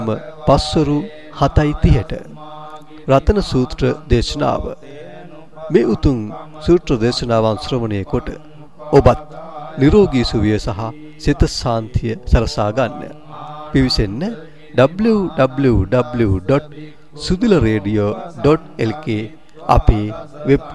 පස්වරු 7:30ට රතන සූත්‍ර දේශනාව මේ උතුම් සූත්‍ර දේශනාවන් ශ්‍රවණය කොට ඔබත් නිරෝගී සුවය සහ සිත ශාන්තිය සලසා ගන්න. පිවිසෙන්න www.sudilaradio.lk අපේ වෙබ්